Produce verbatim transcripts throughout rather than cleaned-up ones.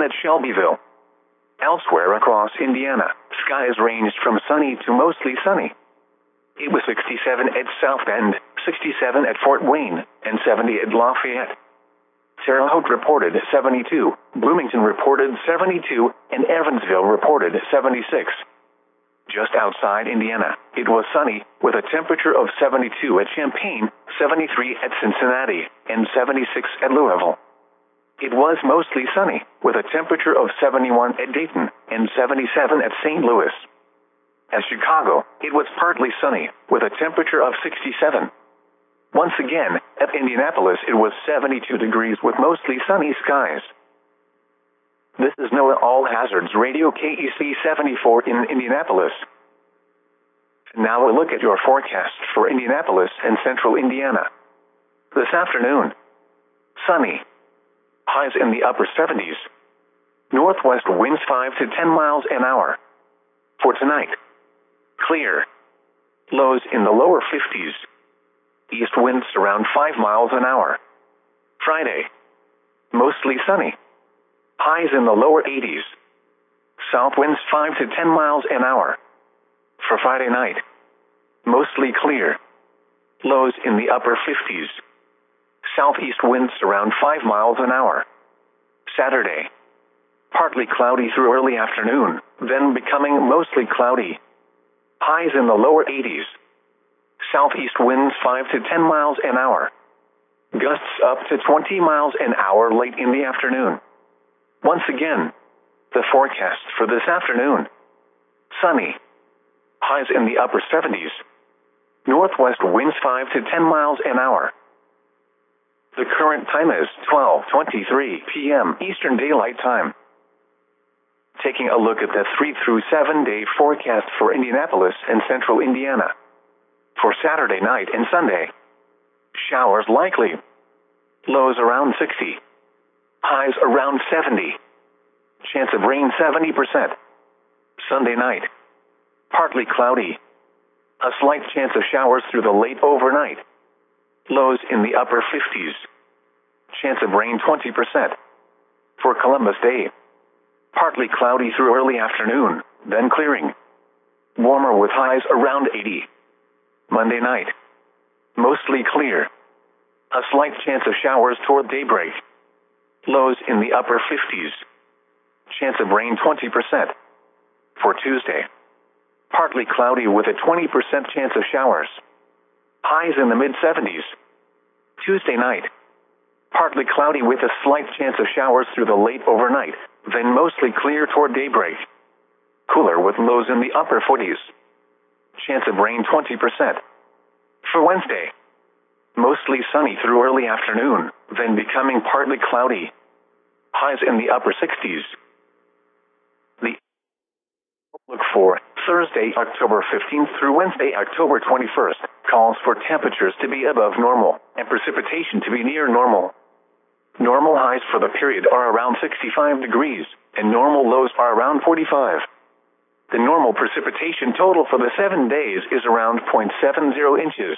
at Shelbyville. Elsewhere across Indiana, skies ranged from sunny to mostly sunny. It was sixty-seven at South Bend, sixty-seven at Fort Wayne, and seventy at Lafayette. Terre Haute reported seventy-two, Bloomington reported seventy-two, and Evansville reported seventy-six. Just outside Indiana, it was sunny, with a temperature of seventy-two at Champaign, seventy-three at Cincinnati, and seventy-six at Louisville. It was mostly sunny, with a temperature of seventy-one at Dayton, and seventy-seven at Saint Louis. At Chicago, it was partly sunny, with a temperature of sixty-seven. Once again, at Indianapolis it was seventy-two degrees with mostly sunny skies. This is NOAA All Hazards Radio K E C seventy-four in Indianapolis. Now a look at your forecast for Indianapolis and central Indiana. This afternoon, sunny. Highs in the upper seventies. Northwest winds five to ten miles an hour. For tonight, clear. Lows in the lower fifties. East winds around five miles an hour. Friday, mostly sunny. Highs in the lower eighties. South winds five to ten miles an hour. For Friday night, mostly clear. Lows in the upper fifties. Southeast winds around five miles an hour. Saturday, partly cloudy through early afternoon, then becoming mostly cloudy. Highs in the lower eighties. Southeast winds five to ten miles an hour. Gusts up to twenty miles an hour late in the afternoon. Once again, the forecast for this afternoon. Sunny. Highs in the upper seventies. Northwest winds five to ten miles an hour. The current time is twelve twenty-three p m Eastern Daylight Time. Taking a look at the three through seven day forecast for Indianapolis and central Indiana. For Saturday night and Sunday, showers likely. Lows around sixty. Highs around seventy. Chance of rain seventy percent. Sunday night, partly cloudy. A slight chance of showers through the late overnight. Lows in the upper fifties. Chance of rain twenty percent. For Columbus Day, partly cloudy through early afternoon, then clearing. Warmer with highs around eighty. Monday night, mostly clear. A slight chance of showers toward daybreak. Lows in the upper fifties. Chance of rain twenty percent. For Tuesday, partly cloudy with a twenty percent chance of showers. Highs in the mid seventies. Tuesday night, partly cloudy with a slight chance of showers through the late overnight, then mostly clear toward daybreak. Cooler with lows in the upper forties. Chance of rain twenty percent. For Wednesday, mostly sunny through early afternoon, then becoming partly cloudy. Highs in the upper sixties. The outlook for Thursday, October fifteenth through Wednesday, October twenty-first, calls for temperatures to be above normal and precipitation to be near normal. Normal highs for the period are around sixty-five degrees, and normal lows are around forty-five. The normal precipitation total for the seven days is around zero point seven zero inches.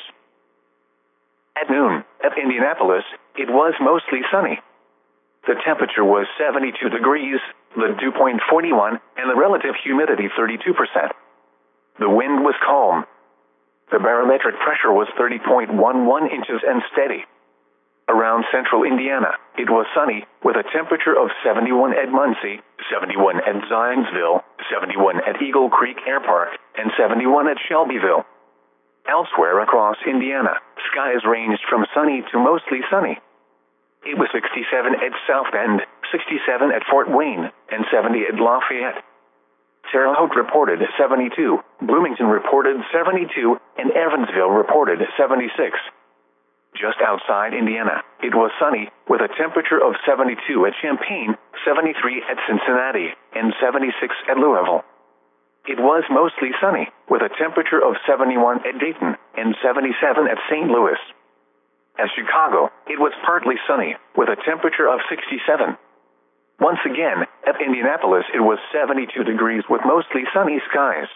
At noon, at Indianapolis, it was mostly sunny. The temperature was seventy-two degrees, the dew point forty-one, and the relative humidity thirty-two percent. The wind was calm. The barometric pressure was thirty point one one inches and steady. Around central Indiana, it was sunny, with a temperature of seventy-one at Muncie, seventy-one at Zionsville, seventy-one at Eagle Creek Air Park, and seventy-one at Shelbyville. Elsewhere across Indiana, skies ranged from sunny to mostly sunny. It was sixty-seven at South Bend, sixty-seven at Fort Wayne, and seventy at Lafayette. Terre Haute reported seventy-two, Bloomington reported seventy-two, and Evansville reported seventy-six. Just outside Indiana, it was sunny, with a temperature of seventy-two at Champaign, seventy-three at Cincinnati, and seventy-six at Louisville. It was mostly sunny, with a temperature of seventy-one at Dayton, and seventy-seven at Saint Louis. At Chicago, it was partly sunny, with a temperature of sixty-seven. Once again, at Indianapolis it was seventy-two degrees with mostly sunny skies.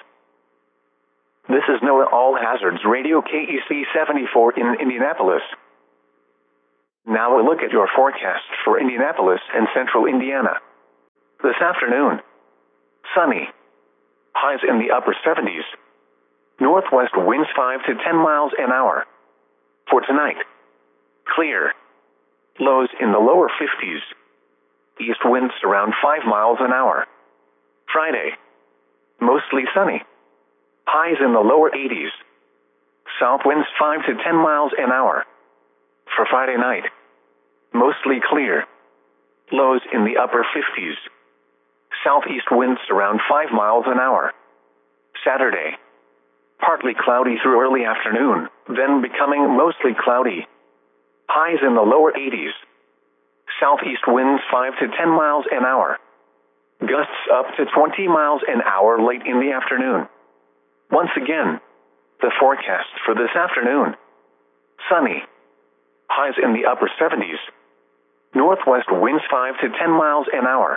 This is NOAA All Hazards Radio K E C seventy-four in Indianapolis. Now a look at your forecast for Indianapolis and central Indiana. This afternoon, sunny. Highs in the upper seventies. Northwest winds five to ten miles an hour. For tonight, clear. Lows in the lower fifties. East winds around five miles an hour. Friday, mostly sunny. Highs in the lower eighties. South winds five to ten miles an hour. For Friday night, mostly clear. Lows in the upper fifties. Southeast winds around five miles an hour. Saturday, partly cloudy through early afternoon, then becoming mostly cloudy. Highs in the lower eighties. Southeast winds five to ten miles an hour. Gusts up to twenty miles an hour late in the afternoon. Once again, the forecast for this afternoon. Sunny. Highs in the upper seventies. Northwest winds five to ten miles an hour.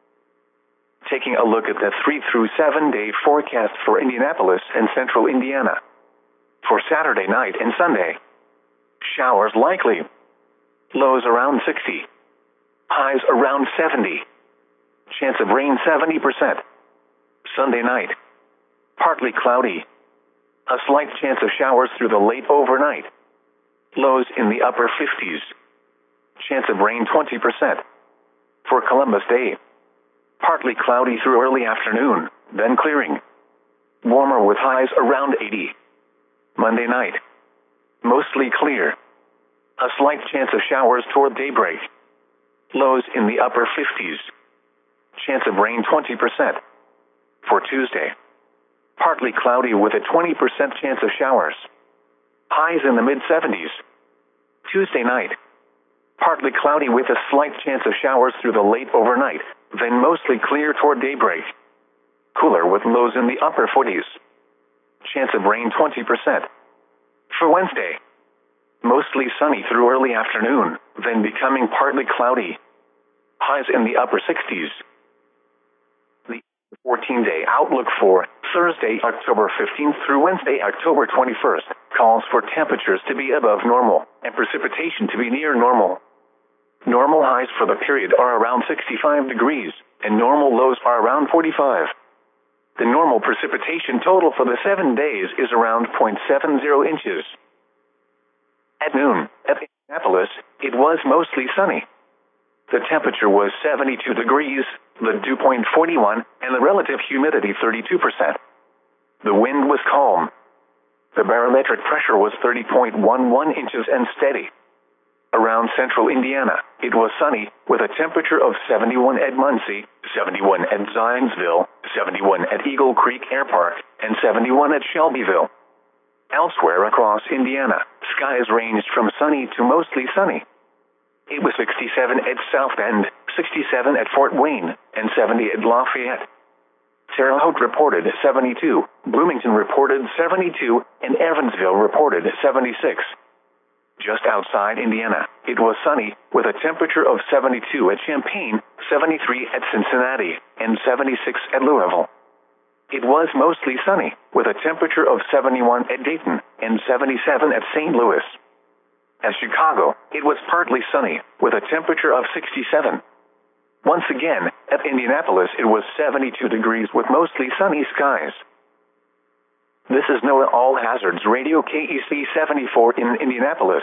Taking a look at the three through seven day forecast for Indianapolis and central Indiana. For Saturday night and Sunday, showers likely. Lows around sixty. Highs around seventy. Chance of rain seventy percent. Sunday night, partly cloudy. A slight chance of showers through the late overnight. Lows in the upper fifties. Chance of rain twenty percent. For Columbus Day, partly cloudy through early afternoon, then clearing. Warmer with highs around eighty. Monday night, mostly clear. A slight chance of showers toward daybreak. Lows in the upper fifties. Chance of rain twenty percent. For Tuesday, partly cloudy with a twenty percent chance of showers. Highs in the mid seventies. Tuesday night, partly cloudy with a slight chance of showers through the late overnight, then mostly clear toward daybreak. Cooler with lows in the upper forties. Chance of rain twenty percent. For Wednesday, mostly sunny through early afternoon, then becoming partly cloudy. Highs in the upper sixties. The fourteen-day outlook for Thursday, October fifteenth through Wednesday, October twenty-first, calls for temperatures to be above normal and precipitation to be near normal. Normal highs for the period are around sixty-five degrees, and normal lows are around forty-five. The normal precipitation total for the seven days is around zero point seven zero inches. At noon, at Indianapolis, it was mostly sunny. The temperature was seventy-two degrees, the dew point forty-one, and the relative humidity thirty-two percent. The wind was calm. The barometric pressure was thirty point one one inches and steady. Around central Indiana, it was sunny, with a temperature of seventy-one at Muncie, seventy-one at Zionsville, seventy-one at Eagle Creek Air Park, and seventy-one at Shelbyville. Elsewhere across Indiana, skies ranged from sunny to mostly sunny. It was sixty-seven at South Bend, sixty-seven at Fort Wayne, and seventy at Lafayette. Terre Haute reported seventy-two, Bloomington reported seventy-two, and Evansville reported seventy-six. Just outside Indiana, it was sunny, with a temperature of seventy-two at Champaign, seventy-three at Cincinnati, and seventy-six at Louisville. It was mostly sunny, with a temperature of seventy-one at Dayton, and seventy-seven at Saint Louis. At Chicago, it was partly sunny, with a temperature of sixty-seven. Once again, at Indianapolis, it was seventy-two degrees with mostly sunny skies. This is NOAA All Hazards Radio K E C seventy-four in Indianapolis.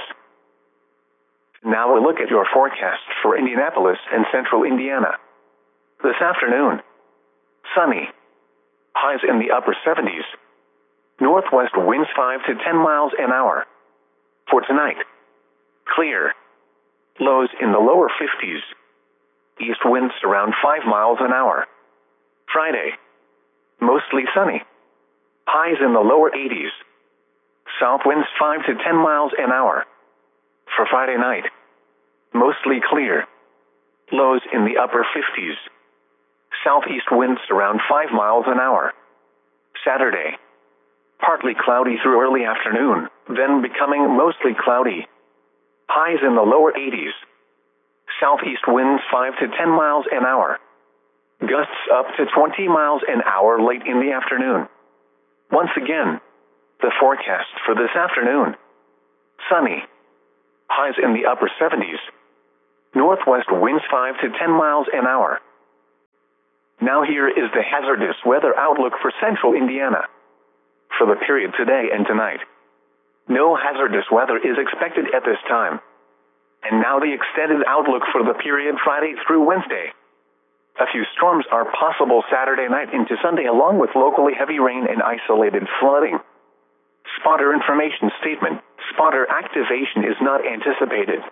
Now a look at your forecast for Indianapolis and central Indiana. This afternoon, sunny. Highs in the upper seventies. Northwest winds five to ten miles an hour. For tonight, clear. Lows in the lower fifties. East winds around five miles an hour. Friday, mostly sunny. Highs in the lower eighties. South winds five to ten miles an hour. For Friday night, mostly clear. Lows in the upper fifties. Southeast winds around five miles an hour. Saturday, partly cloudy through early afternoon, then becoming mostly cloudy. Highs in the lower eighties. Southeast winds five to ten miles an hour. Gusts up to twenty miles an hour late in the afternoon. Once again, the forecast for this afternoon. Sunny. Highs in the upper seventies. Northwest winds five to ten miles an hour. Now here is the hazardous weather outlook for central Indiana. For the period today and tonight, no hazardous weather is expected at this time. And now the extended outlook for the period Friday through Wednesday. A few storms are possible Saturday night into Sunday, along with locally heavy rain and isolated flooding. Spotter information statement. Spotter activation is not anticipated.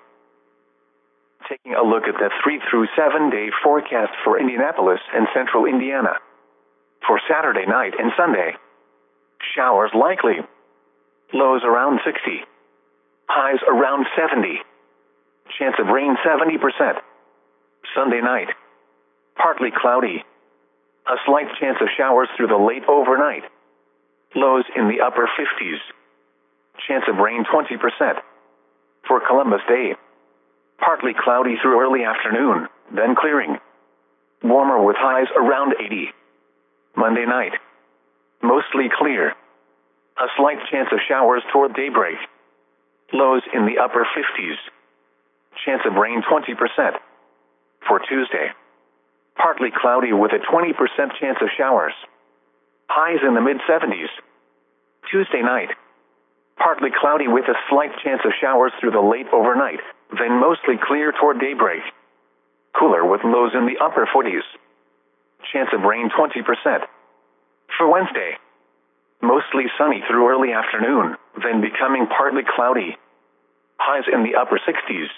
Taking a look at the three through seven day forecast for Indianapolis and central Indiana. For Saturday night and Sunday, showers likely. Lows around sixty. Highs around seventy. Chance of rain seventy percent. Sunday night, partly cloudy. A slight chance of showers through the late overnight. Lows in the upper fifties. Chance of rain twenty percent. For Columbus Day, partly cloudy through early afternoon, then clearing. Warmer with highs around eighty. Monday night, mostly clear. A slight chance of showers toward daybreak. Lows in the upper fifties. Chance of rain twenty percent. For Tuesday, partly cloudy with a twenty percent chance of showers. Highs in the mid seventies. Tuesday night, partly cloudy with a slight chance of showers through the late overnight, then mostly clear toward daybreak. Cooler with lows in the upper forties. Chance of rain twenty percent. For Wednesday, mostly sunny through early afternoon, then becoming partly cloudy. Highs in the upper sixties.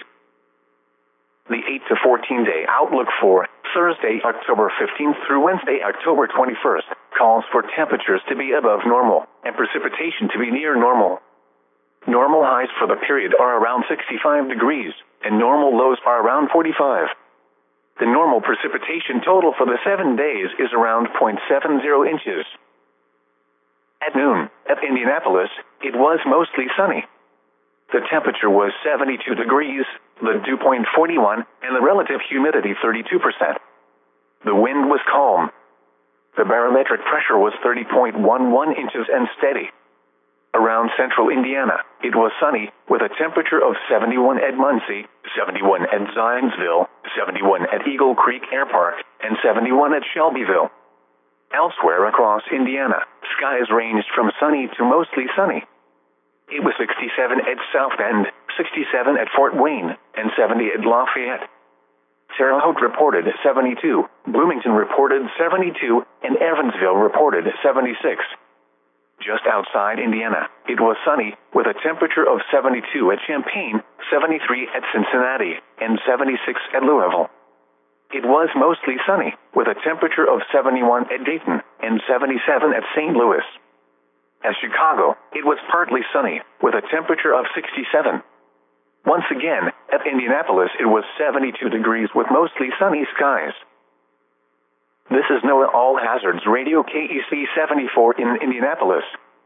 The eight to fourteen day outlook for Thursday, October fifteenth through Wednesday, October twenty-first, calls for temperatures to be above normal and precipitation to be near normal. Normal highs for the period are around sixty-five degrees, and normal lows are around forty-five. The normal precipitation total for the seven days is around zero point seven zero inches. At noon, at Indianapolis, it was mostly sunny. The temperature was seventy-two degrees, the dew point forty-one, and the relative humidity thirty-two percent. The wind was calm. The barometric pressure was thirty point one one inches and steady. Around central Indiana, it was sunny, with a temperature of seventy-one at Muncie, seventy-one at Zionsville, seventy-one at Eagle Creek Air Park, and seventy-one at Shelbyville. Elsewhere across Indiana, skies ranged from sunny to mostly sunny. It was sixty-seven at South Bend, sixty-seven at Fort Wayne, and seventy at Lafayette. Terre Haute reported seventy-two, Bloomington reported seventy-two, and Evansville reported seventy-six. Just outside Indiana, it was sunny, with a temperature of seventy-two at Champaign, seventy-three at Cincinnati, and seventy-six at Louisville. It was mostly sunny, with a temperature of seventy-one at Dayton, and seventy-seven at Saint Louis. At Chicago, it was partly sunny, with a temperature of sixty-seven. Once again, at Indianapolis, it was seventy-two degrees with mostly sunny skies. This is NOAA All Hazards Radio K E C seventy-four in Indianapolis.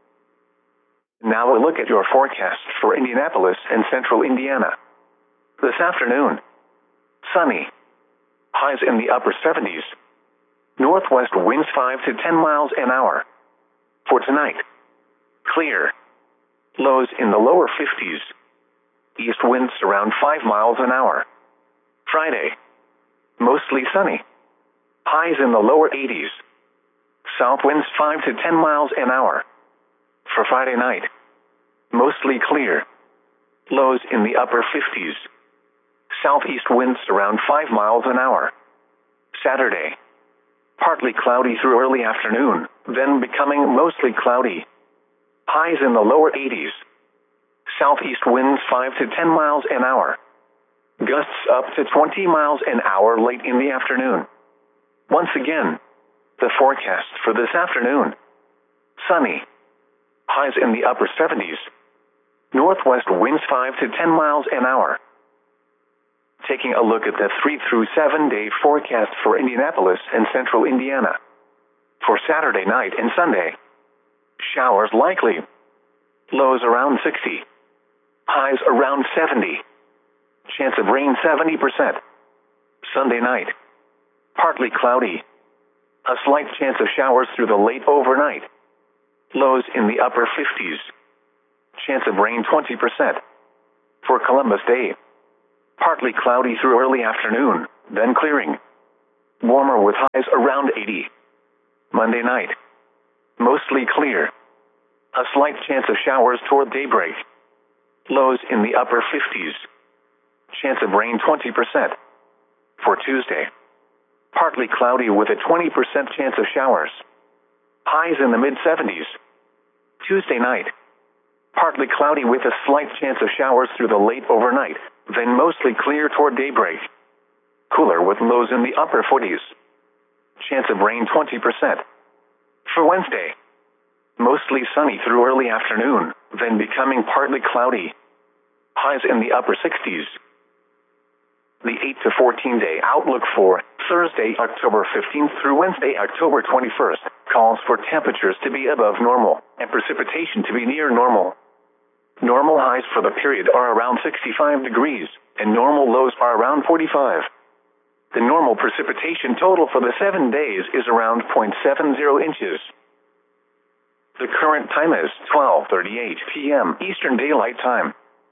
Now a look at your forecast for Indianapolis and central Indiana. This afternoon, sunny. Highs in the upper seventies. Northwest winds five to ten miles an hour. For tonight, clear. Lows in the lower fifties. East winds around five miles an hour. Friday, mostly sunny. Highs in the lower eighties. South winds five to ten miles an hour. For Friday night, mostly clear. Lows in the upper fifties. Southeast winds around five miles an hour. Saturday, partly cloudy through early afternoon, then becoming mostly cloudy. Highs in the lower eighties. Southeast winds five to ten miles an hour. Gusts up to twenty miles an hour late in the afternoon. Once again, the forecast for this afternoon. Sunny. Highs in the upper seventies. Northwest winds five to ten miles an hour. Taking a look at the three through seven day forecast for Indianapolis and central Indiana. For Saturday night and Sunday, showers likely. Lows around sixty. Highs around seventy. Chance of rain seventy percent. Sunday night, partly cloudy. A slight chance of showers through the late overnight. Lows in the upper fifties. Chance of rain twenty percent. For Columbus Day, partly cloudy through early afternoon, then clearing. Warmer with highs around eighty. Monday night. Mostly clear. A slight chance of showers toward daybreak. Lows in the upper fifties. Chance of rain twenty percent. For Tuesday. Partly cloudy with a twenty percent chance of showers. Highs in the mid seventies. Tuesday night. Partly cloudy with a slight chance of showers through the late overnight, then mostly clear toward daybreak. Cooler with lows in the upper forties. Chance of rain twenty percent. For Wednesday. Mostly sunny through early afternoon, then becoming partly cloudy. Highs in the upper sixties. The eight to fourteen day outlook for Thursday, October fifteenth through Wednesday, October twenty-first, calls for temperatures to be above normal and precipitation to be near normal. Normal highs for the period are around sixty-five degrees, and normal lows are around forty-five. The normal precipitation total for the seven days is around zero point seven zero inches. The current time is twelve thirty-eight p m Eastern Daylight Time.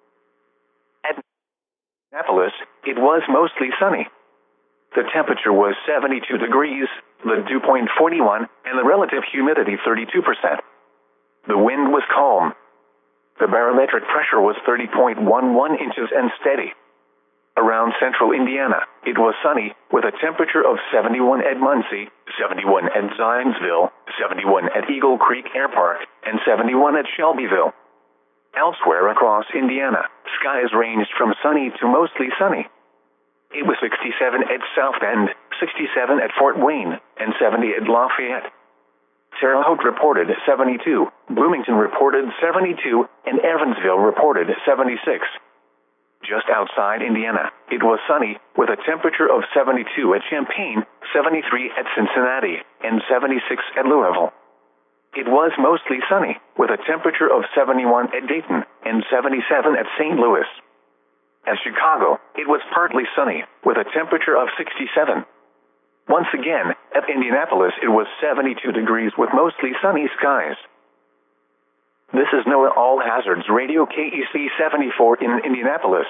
At Indianapolis, it was mostly sunny. The temperature was seventy-two degrees, the dew point forty-one, and the relative humidity thirty-two percent. The wind was calm. The barometric pressure was thirty point one one inches and steady. Around central Indiana, it was sunny, with a temperature of seventy-one at Muncie, seventy-one at Zionsville, seventy-one at Eagle Creek Air Park, and seventy-one at Shelbyville. Elsewhere across Indiana, skies ranged from sunny to mostly sunny. It was sixty-seven at South Bend, sixty-seven at Fort Wayne, and seventy at Lafayette. Terre Haute reported seventy-two, Bloomington reported seventy-two, and Evansville reported seventy-six. Just outside Indiana, it was sunny, with a temperature of seventy-two at Champaign, seventy-three at Cincinnati, and seventy-six at Louisville. It was mostly sunny, with a temperature of seventy-one at Dayton, and seventy-seven at Saint Louis. At Chicago, it was partly sunny, with a temperature of sixty-seven. Once again, at Indianapolis it was seventy-two degrees with mostly sunny skies. This is NOAA All Hazards Radio K E C seventy-four in Indianapolis.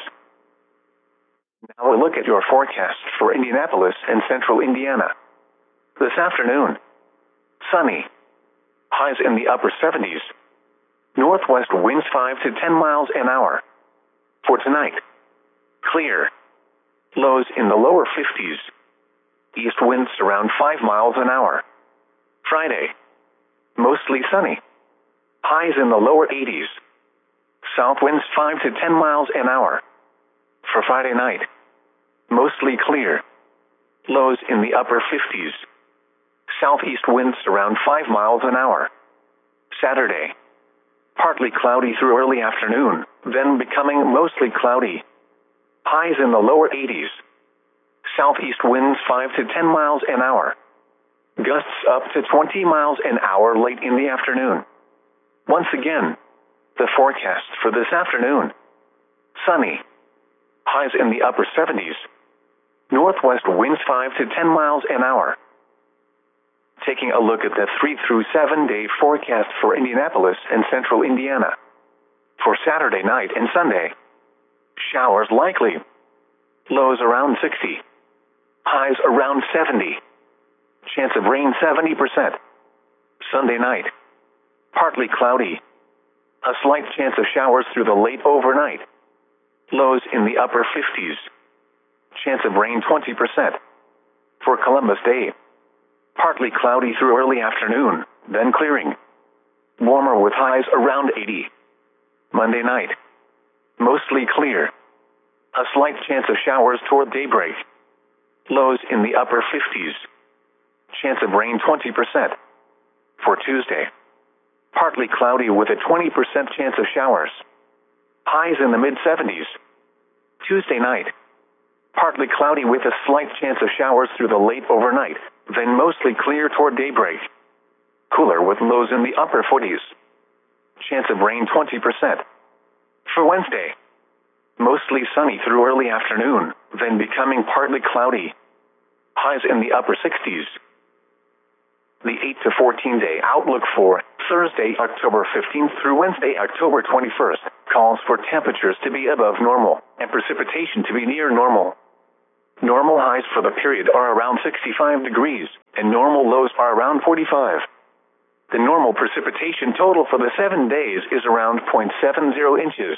Now a look at your forecast for Indianapolis and central Indiana. This afternoon, sunny. Highs in the upper seventies. Northwest winds five to ten miles an hour. For tonight, clear. Lows in the lower fifties. East winds around five miles an hour. Friday, mostly sunny. Highs in the lower eighties. South winds five to ten miles an hour. For Friday night, mostly clear. Lows in the upper fifties. Southeast winds around five miles an hour. Saturday, partly cloudy through early afternoon, then becoming mostly cloudy. Highs in the lower eighties. Southeast winds five to ten miles an hour. Gusts up to twenty miles an hour late in the afternoon. Once again, the forecast for this afternoon. Sunny. Highs in the upper seventies. Northwest winds five to ten miles an hour. Taking a look at the three through seven day forecast for Indianapolis and central Indiana. For Saturday night and Sunday, showers likely. Lows around sixty. Highs around seventy. Chance of rain seventy percent. Sunday night, partly cloudy. A slight chance of showers through the late overnight. Lows in the upper fifties. Chance of rain twenty percent. For Columbus Day, partly cloudy through early afternoon, then clearing. Warmer with highs around eighty. Monday night, mostly clear. A slight chance of showers toward daybreak. Lows in the upper fifties. Chance of rain twenty percent. For Tuesday, partly cloudy with a twenty percent chance of showers. Highs in the mid seventies. Tuesday night, partly cloudy with a slight chance of showers through the late overnight, then mostly clear toward daybreak. Cooler with lows in the upper forties. Chance of rain twenty percent. For Wednesday, mostly sunny through early afternoon, then becoming partly cloudy. Highs in the upper sixties. The eight to fourteen day outlook for Thursday, October fifteenth through Wednesday, October twenty-first, calls for temperatures to be above normal and precipitation to be near normal. Normal highs for the period are around sixty-five degrees, and normal lows are around forty-five. The normal precipitation total for the seven days is around zero point seven zero inches.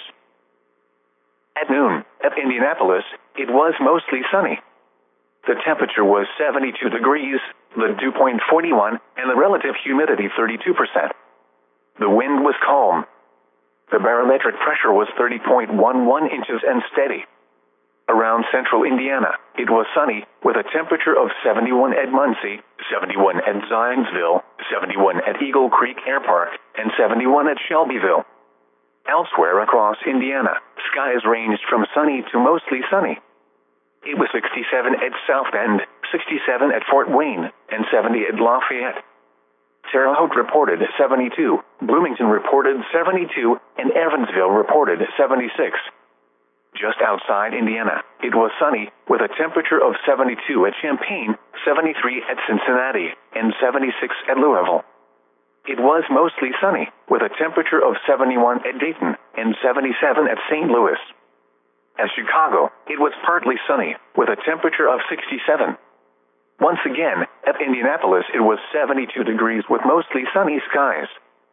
At noon, at Indianapolis, it was mostly sunny. The temperature was seventy-two degrees, the dew point forty-one, and the relative humidity thirty-two percent. The wind was calm. The barometric pressure was thirty point one one inches and steady. Around central Indiana, it was sunny, with a temperature of seventy-one at Muncie, seventy-one at Zionsville, seventy-one at Eagle Creek Air Park, and seventy-one at Shelbyville. Elsewhere across Indiana, skies ranged from sunny to mostly sunny. It was sixty-seven at South Bend, sixty-seven at Fort Wayne, and seventy at Lafayette. Terre Haute reported seventy-two, Bloomington reported seventy-two, and Evansville reported seventy-six. Just outside Indiana, it was sunny, with a temperature of seventy-two at Champaign, seventy-three at Cincinnati, and seventy-six at Louisville. It was mostly sunny, with a temperature of seventy-one at Dayton, and seventy-seven at Saint Louis. At Chicago, it was partly sunny, with a temperature of sixty-seven. Once again, at Indianapolis it was seventy-two degrees with mostly sunny skies.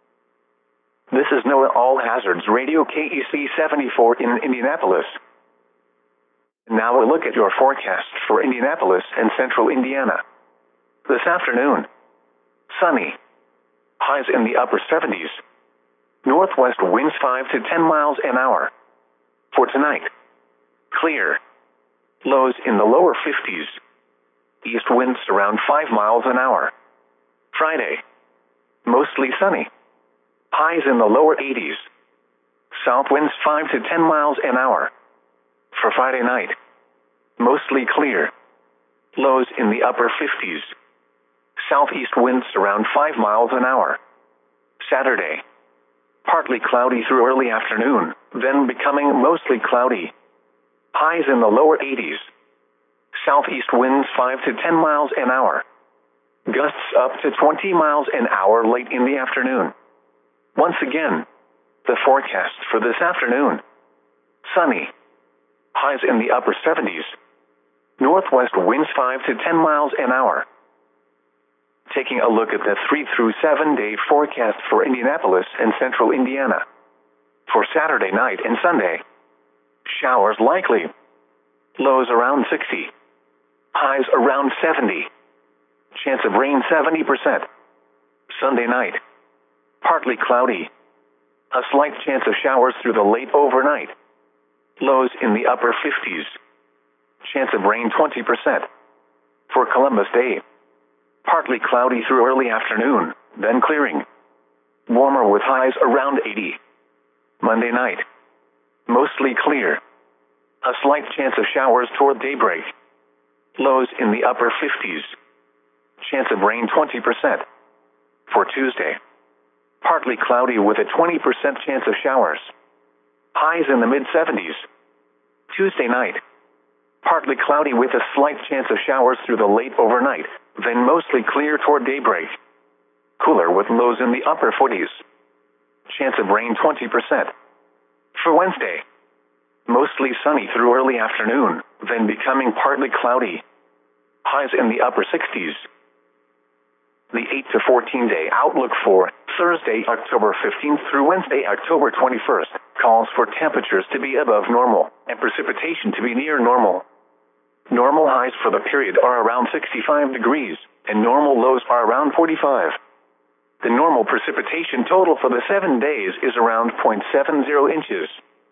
This is NOAA All Hazards Radio K E C seventy-four in Indianapolis. Now a look at your forecast for Indianapolis and central Indiana. This afternoon, sunny. Highs in the upper seventies. Northwest winds five to ten miles an hour. For tonight, clear. Lows in the lower fifties. East winds around five miles an hour. Friday, mostly sunny. Highs in the lower eighties. South winds five to ten miles an hour. For Friday night, mostly clear. Lows in the upper fifties. Southeast winds around five miles an hour. Saturday, partly cloudy through early afternoon, then becoming mostly cloudy. Highs in the lower eighties. Southeast winds five to ten miles an hour. Gusts up to twenty miles an hour late in the afternoon. Once again, the forecast for this afternoon. Sunny. Highs in the upper seventies. Northwest winds five to ten miles an hour. Taking a look at the three through seven day forecast for Indianapolis and central Indiana. For Saturday night and Sunday, showers likely. Lows around sixty. Highs around seventy. Chance of rain seventy percent. Sunday night, partly cloudy. A slight chance of showers through the late overnight. Lows in the upper fifties. Chance of rain twenty percent. For Columbus Day, partly cloudy through early afternoon, then clearing. Warmer with highs around eighty. Monday night, mostly clear. A slight chance of showers toward daybreak. Lows in the upper fifties. Chance of rain twenty percent. For Tuesday, partly cloudy with a twenty percent chance of showers. Highs in the mid seventies. Tuesday night, partly cloudy with a slight chance of showers through the late overnight, then mostly clear toward daybreak. Cooler with lows in the upper forties. Chance of rain twenty percent. For Wednesday, mostly sunny through early afternoon, then becoming partly cloudy. Highs in the upper sixties. The eight to fourteen day outlook for Thursday, October fifteenth through Wednesday, October twenty-first, calls for temperatures to be above normal and precipitation to be near normal. Normal highs for the period are around sixty-five degrees, and normal lows are around forty-five. The normal precipitation total for the seven days is around zero point seven zero inches.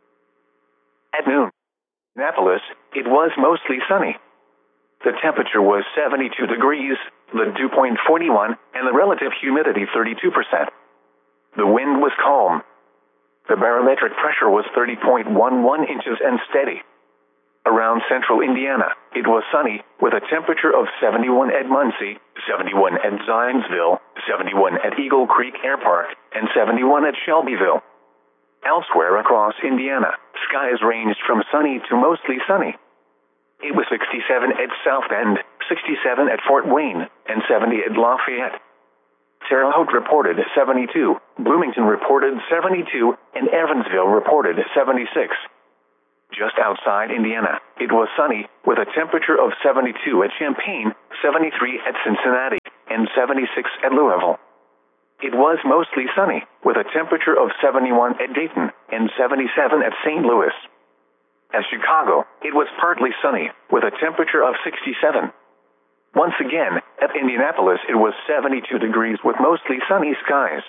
At noon, in Indianapolis, it was mostly sunny. The temperature was seventy-two degrees, the dew point forty-one, and the relative humidity thirty-two percent. The wind was calm. The barometric pressure was thirty point one one inches and steady. Around central Indiana, it was sunny, with a temperature of seventy-one at Muncie, seventy-one at Zionsville, seventy-one at Eagle Creek Air Park, and seventy-one at Shelbyville. Elsewhere across Indiana, skies ranged from sunny to mostly sunny. It was sixty-seven at South Bend, sixty-seven at Fort Wayne, and seventy at Lafayette. Terre Haute reported seventy-two, Bloomington reported seventy-two, and Evansville reported seventy-six. Just outside Indiana, it was sunny, with a temperature of seventy-two at Champaign, seventy-three at Cincinnati, and seventy-six at Louisville. It was mostly sunny, with a temperature of seventy-one at Dayton, and seventy-seven at Saint Louis. At Chicago, it was partly sunny, with a temperature of sixty-seven. Once again, at Indianapolis it was seventy-two degrees with mostly sunny skies.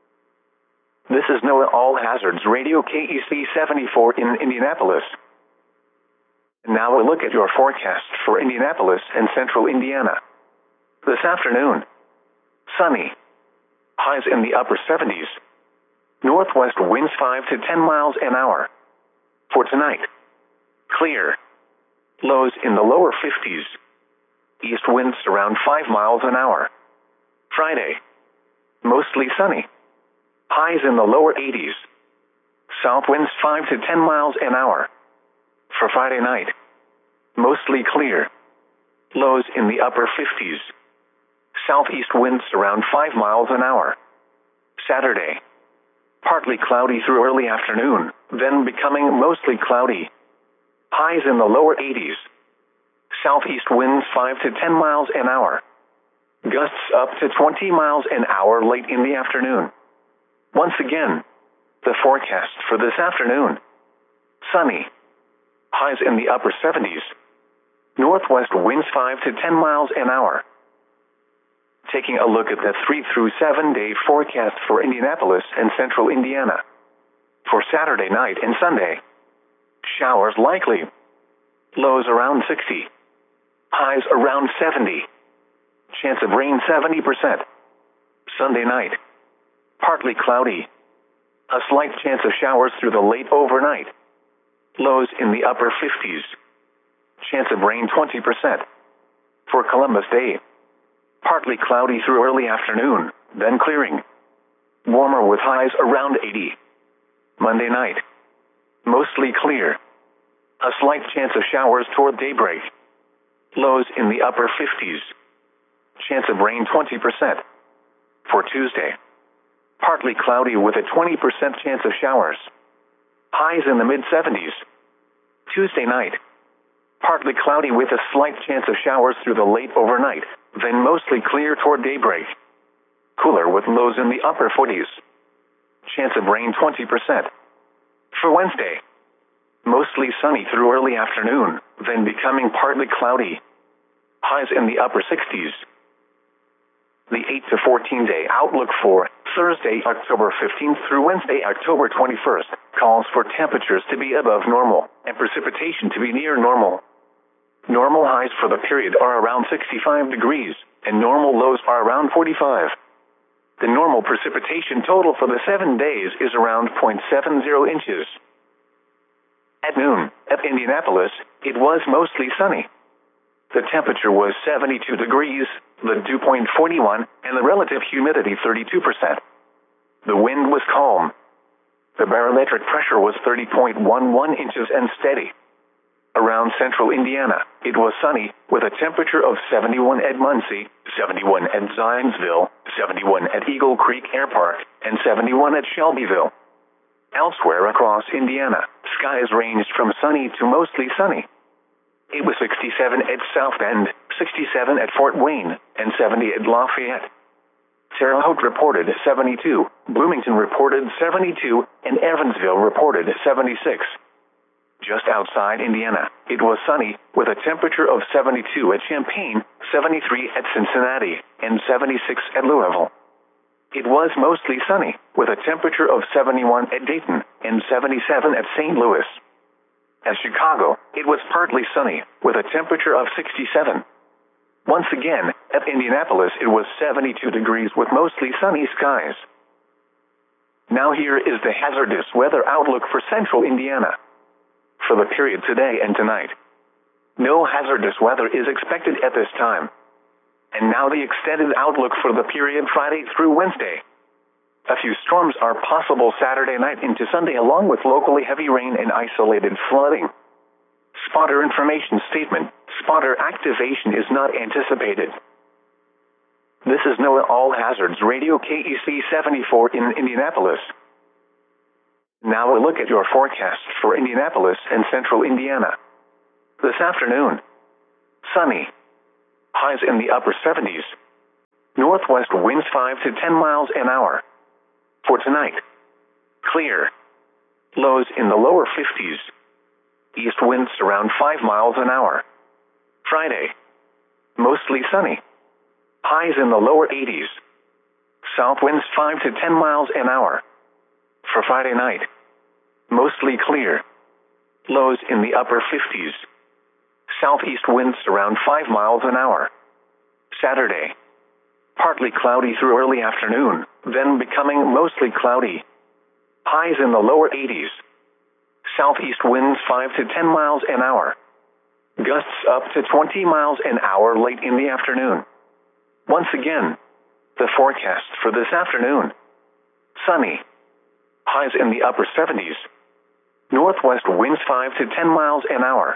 This is NOAA All Hazards Radio K E C seventy-four in Indianapolis. Now a look at your forecast for Indianapolis and central Indiana. This afternoon, sunny. Highs in the upper seventies. Northwest winds five to ten miles an hour. For tonight, clear. Lows in the lower fifties. East winds around five miles an hour. Friday, mostly sunny. Highs in the lower eighties. South winds five to ten miles an hour. For Friday night, mostly clear. Lows in the upper fifties. Southeast winds around five miles an hour. Saturday, partly cloudy through early afternoon, then becoming mostly cloudy. Highs in the lower eighties. Southeast winds five to ten miles an hour. Gusts up to twenty miles an hour late in the afternoon. Once again, the forecast for this afternoon. Sunny. Highs in the upper seventies. Northwest winds five to ten miles an hour. Taking a look at the three through seven day forecast for Indianapolis and central Indiana. For Saturday night and Sunday, showers likely. Lows around sixty. Highs around seventy. Chance of rain seventy percent. Sunday night, partly cloudy. A slight chance of showers through the late overnight. Lows in the upper fifties. Chance of rain twenty percent. For Columbus Day, partly cloudy through early afternoon, then clearing. Warmer with highs around eighty. Monday night, mostly clear. A slight chance of showers toward daybreak. Lows in the upper fifties. Chance of rain twenty percent. For Tuesday, partly cloudy with a twenty percent chance of showers. Highs in the mid seventies. Tuesday night, partly cloudy with a slight chance of showers through the late overnight, then mostly clear toward daybreak. Cooler with lows in the upper forties. Chance of rain twenty percent. For Wednesday, mostly sunny through early afternoon, then becoming partly cloudy. Highs in the upper sixties. The eight to fourteen day outlook for Thursday, October fifteenth through Wednesday, October twenty-first, calls for temperatures to be above normal and precipitation to be near normal. Normal highs for the period are around sixty-five degrees, and normal lows are around forty-five. The normal precipitation total for the seven days is around zero point seven zero inches. At noon, at Indianapolis, it was mostly sunny. The temperature was seventy-two degrees, the dew point forty-one, and the relative humidity thirty-two percent. The wind was calm. The barometric pressure was thirty point one one inches and steady. Around central Indiana, it was sunny, with a temperature of seventy-one at Muncie, seventy-one at Zionsville, seventy-one at Eagle Creek Air Park, and seventy-one at Shelbyville. Elsewhere across Indiana, skies ranged from sunny to mostly sunny. It was sixty-seven at South Bend, sixty-seven at Fort Wayne, and seventy at Lafayette. Terre Haute reported seventy-two, Bloomington reported seventy-two, and Evansville reported seventy-six. Just outside Indiana, it was sunny, with a temperature of seventy-two at Champaign, seventy-three at Cincinnati, and seventy-six at Louisville. It was mostly sunny, with a temperature of seventy-one at Dayton, and seventy-seven at Saint Louis. At Chicago, it was partly sunny, with a temperature of sixty-seven. Once again, at Indianapolis it was seventy-two degrees with mostly sunny skies. Now here is the hazardous weather outlook for central Indiana. For the period today and tonight, no hazardous weather is expected at this time. And now the extended outlook for the period Friday through Wednesday. A few storms are possible Saturday night into Sunday, along with locally heavy rain and isolated flooding. Spotter information statement: spotter activation is not anticipated. This is NOAA All Hazards Radio K E C seventy-four in Indianapolis. Now a look at your forecast for Indianapolis and central Indiana. This afternoon, sunny. Highs in the upper seventies. Northwest winds five to ten miles an hour. For tonight, clear. Lows in the lower fifties. East winds around five miles an hour. Friday, mostly sunny. Highs in the lower eighties. South winds five to ten miles an hour. For Friday night, mostly clear. Lows in the upper fifties. Southeast winds around five miles an hour. Saturday, partly cloudy through early afternoon, then becoming mostly cloudy. Highs in the lower eighties. Southeast winds five to ten miles an hour. Gusts up to twenty miles an hour late in the afternoon. Once again, the forecast for this afternoon. Sunny. Highs in the upper seventies. Northwest winds five to ten miles an hour.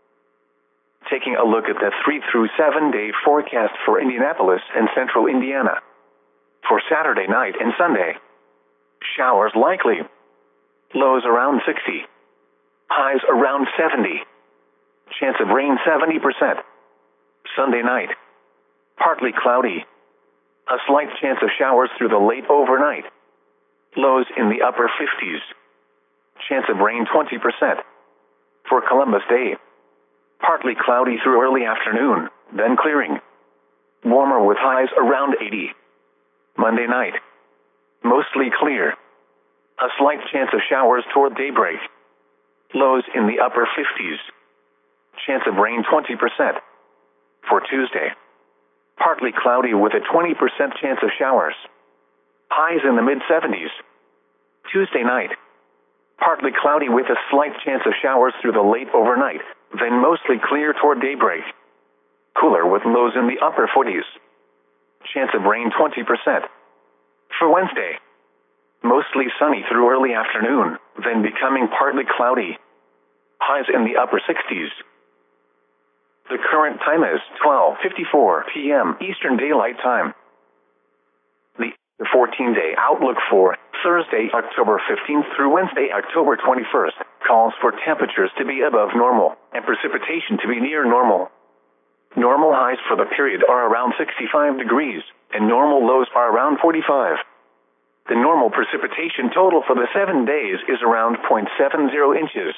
Taking a look at the three through seven day forecast for Indianapolis and central Indiana. For Saturday night and Sunday, showers likely. Lows around sixty. Highs around seventy. Chance of rain seventy percent. Sunday night, partly cloudy. A slight chance of showers through the late overnight. Lows in the upper fifties. Chance of rain twenty percent. For Columbus Day, partly cloudy through early afternoon, then clearing. Warmer with highs around eighty. Monday night, mostly clear. A slight chance of showers toward daybreak. Lows in the upper fifties. Chance of rain twenty percent. For Tuesday, partly cloudy with a twenty percent chance of showers. Highs in the mid seventies. Tuesday night, partly cloudy with a slight chance of showers through the late overnight, then mostly clear toward daybreak. Cooler with lows in the upper forties. Chance of rain twenty percent. For Wednesday, mostly sunny through early afternoon, then becoming partly cloudy. Highs in the upper sixties. The current time is twelve fifty-four p m Eastern Daylight Time. The fourteen-day outlook for Thursday, October fifteenth through Wednesday, October twenty-first, calls for temperatures to be above normal and precipitation to be near normal. Normal highs for the period are around sixty-five degrees, and normal lows are around forty-five. The normal precipitation total for the seven days is around zero point seven zero inches.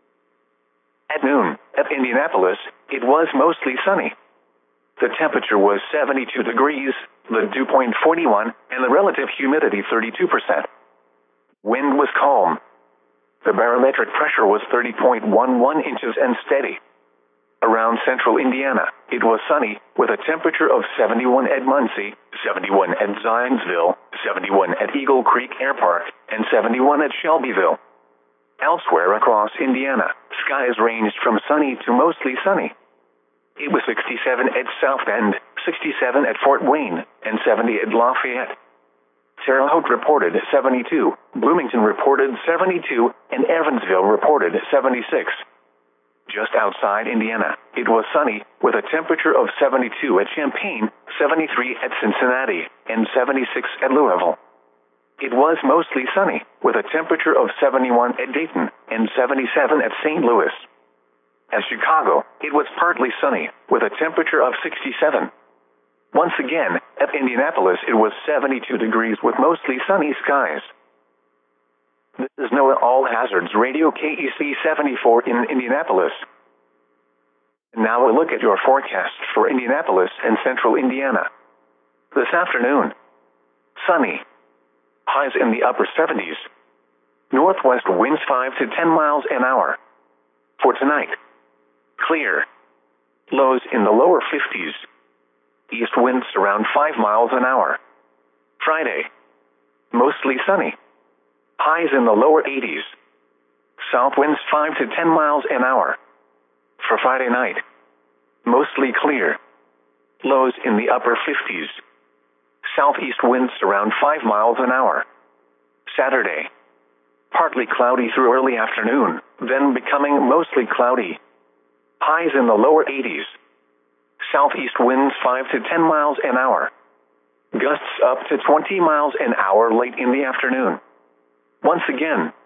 At noon, at Indianapolis, it was mostly sunny. The temperature was seventy-two degrees, the dew point forty-one, and the relative humidity thirty-two percent. Wind was calm. The barometric pressure was thirty point one one inches and steady. Around central Indiana, it was sunny, with a temperature of seventy-one at Muncie, seventy-one at Zionsville, seventy-one at Eagle Creek Air Park, and seventy-one at Shelbyville. Elsewhere across Indiana, skies ranged from sunny to mostly sunny. It was sixty-seven at South Bend, sixty-seven at Fort Wayne, and seventy at Lafayette. Terre Haute reported seventy-two, Bloomington reported seventy-two, and Evansville reported seventy-six. Just outside Indiana, it was sunny, with a temperature of seventy-two at Champaign, seventy-three at Cincinnati, and seventy-six at Louisville. It was mostly sunny, with a temperature of seventy-one at Dayton, and seventy-seven at Saint Louis. At Chicago, it was partly sunny, with a temperature of sixty-seven. Once again, at Indianapolis it was seventy-two degrees with mostly sunny skies. This is NOAA All Hazards Radio K E C seventy-four in Indianapolis. Now a look at your forecast for Indianapolis and central Indiana. This afternoon, sunny. Highs in the upper seventies. Northwest winds five to ten miles an hour. For tonight, clear. Lows in the lower fifties. East winds around five miles an hour. Friday, mostly sunny. Highs in the lower eighties. South winds five to ten miles an hour. For Friday night, mostly clear. Lows in the upper fifties. Southeast winds around five miles an hour. Saturday, partly cloudy through early afternoon, then becoming mostly cloudy. Highs in the lower eighties. Southeast winds five to ten miles an hour. Gusts up to twenty miles an hour late in the afternoon. Once again,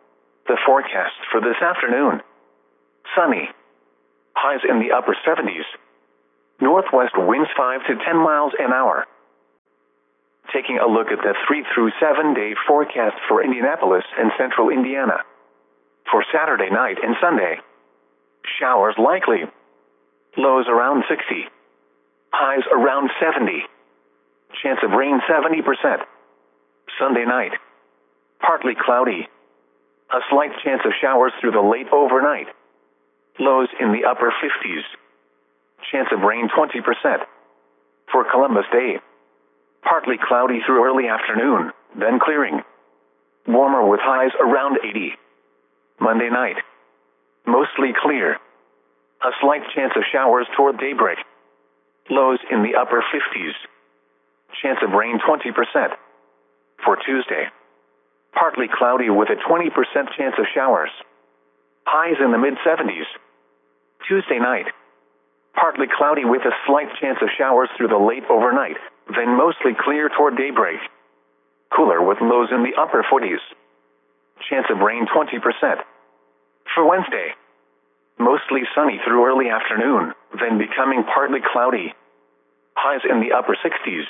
The forecast for this afternoon. Sunny. Highs in the upper seventies. Northwest winds five to ten miles an hour. Taking a look at the three through seven day forecast for Indianapolis and central Indiana. For Saturday night and Sunday. Showers likely. Lows around sixty. Highs around seventy. Chance of rain seventy percent. Sunday night. Partly cloudy. A slight chance of showers through the late overnight. Lows in the upper fifties. Chance of rain twenty percent. For Columbus Day. Partly cloudy through early afternoon, then clearing. Warmer with highs around eighty. Monday night. Mostly clear. A slight chance of showers toward daybreak. Lows in the upper fifties. Chance of rain twenty percent. For Tuesday. Partly cloudy with a twenty percent chance of showers. Highs in the mid seventies. Tuesday night. Partly cloudy with a slight chance of showers through the late overnight, then mostly clear toward daybreak. Cooler with lows in the upper forties. Chance of rain twenty percent. For Wednesday. Mostly sunny through early afternoon, then becoming partly cloudy. Highs in the upper sixties.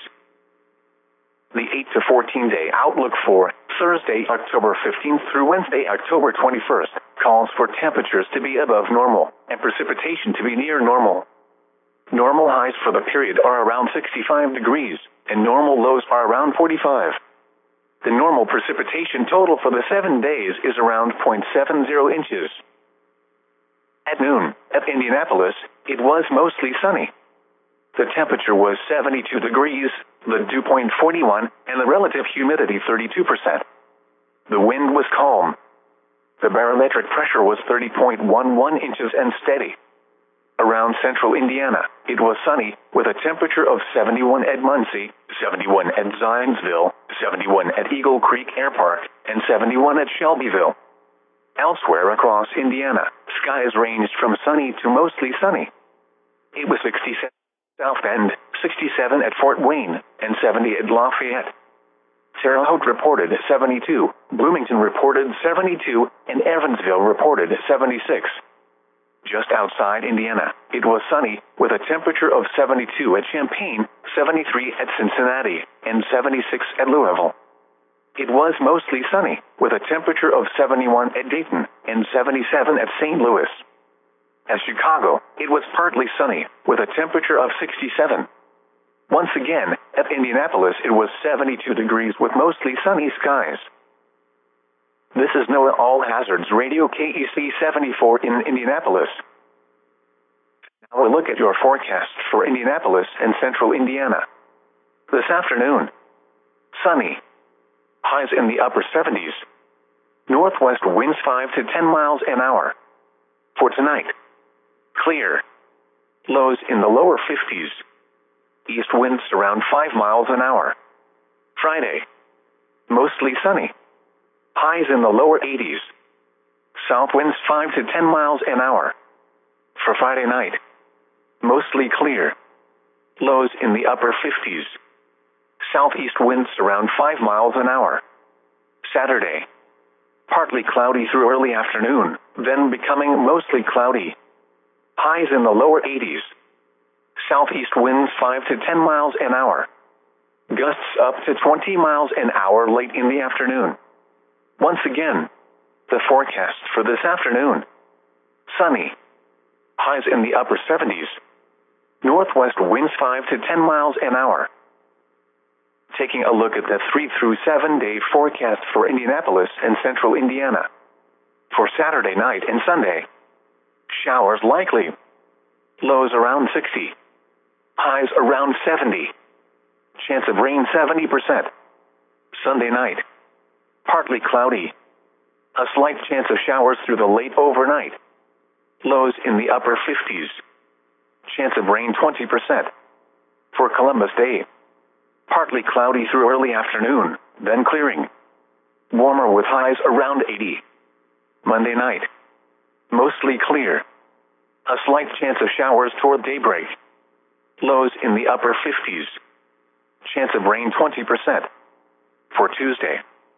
The eight to fourteen day outlook for Thursday, October fifteenth through Wednesday, October twenty-first, calls for temperatures to be above normal and precipitation to be near normal. Normal highs for the period are around sixty-five degrees, and normal lows are around forty-five. The normal precipitation total for the seven days is around zero point seven zero inches. At noon, at Indianapolis, it was mostly sunny. The temperature was seventy-two degrees, the dew point forty-one, and the relative humidity thirty-two percent. The wind was calm. The barometric pressure was thirty point one one inches and steady. Around central Indiana, it was sunny, with a temperature of seventy-one at Muncie, seventy-one at Zionsville, seventy-one at Eagle Creek Air Park, and seventy-one at Shelbyville. Elsewhere across Indiana, skies ranged from sunny to mostly sunny. It was sixty-seven at South Bend, sixty-seven at Fort Wayne, and seventy at Lafayette. Terre Haute reported seventy-two, Bloomington reported seventy-two, and Evansville reported seventy-six. Just outside Indiana, it was sunny, with a temperature of seventy-two at Champaign, seventy-three at Cincinnati, and seventy-six at Louisville. It was mostly sunny, with a temperature of seventy-one at Dayton, and seventy-seven at Saint Louis. At Chicago, it was partly sunny, with a temperature of sixty-seven. Once again, at Indianapolis it was seventy-two degrees with mostly sunny skies. This is NOAA All Hazards Radio K E C seventy-four in Indianapolis. Now a look at your forecast for Indianapolis and central Indiana. This afternoon. Sunny. Highs in the upper seventies. Northwest winds five to ten miles an hour. For tonight. Clear. Lows in the lower fifties. East winds around five miles an hour. Friday. Mostly sunny. Highs in the lower eighties. South winds five to ten miles an hour. For Friday night. Mostly clear. Lows in the upper fifties. Southeast winds around five miles an hour. Saturday. Partly cloudy through early afternoon, then becoming mostly cloudy. Highs in the lower eighties. Southeast winds five to ten miles an hour. Gusts up to twenty miles an hour late in the afternoon. Once again, the forecast for this afternoon. Sunny. Highs in the upper seventies. Northwest winds five to ten miles an hour. Taking a look at the three through seven day forecast for Indianapolis and central Indiana. For Saturday night and Sunday. Showers likely. Lows around sixty. Highs around seventy. Chance of rain seventy percent. Sunday night. Partly cloudy. A slight chance of showers through the late overnight. Lows in the upper fifties. Chance of rain twenty percent. For Columbus Day. Partly cloudy through early afternoon, then clearing. Warmer with highs around eighty. Monday night. Mostly clear. A slight chance of showers toward daybreak. Lows in the upper fifties. Chance of rain twenty percent. For Tuesday.